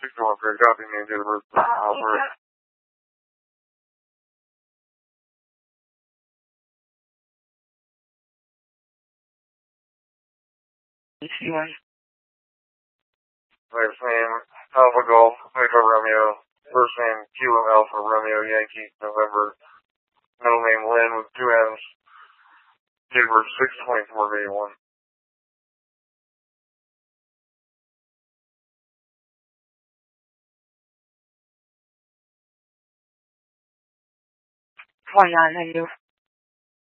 61 for copy me to the roof. Over. Last name, Alpha Golf, Echo Romeo. First name, Kilo Alpha Romeo Yankee, November. Middle name, Lynn with 2 M's. Date of birth, 6/24/81. Why not?